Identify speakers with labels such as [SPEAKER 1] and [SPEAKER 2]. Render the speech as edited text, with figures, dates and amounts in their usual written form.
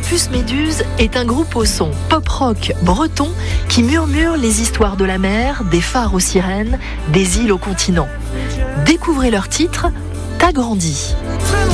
[SPEAKER 1] Opus Méduse est un groupe au son pop-rock breton qui murmure les histoires de la mer, des phares aux sirènes, des îles au continent. Découvrez leur titre, T'as grandi.